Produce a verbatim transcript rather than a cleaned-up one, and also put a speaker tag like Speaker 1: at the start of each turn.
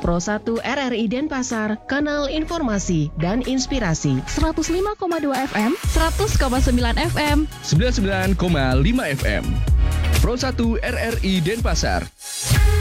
Speaker 1: Pro satu R R I Denpasar, kanal informasi dan inspirasi.
Speaker 2: seratus lima koma dua F M, seratus koma sembilan F M,
Speaker 3: sembilan puluh sembilan koma lima F M. Pro satu R R I Denpasar.